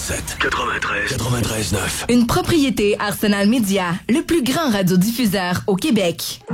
107. 93. 93.9. Une propriété Arsenal Média, le plus grand radiodiffuseur au Québec.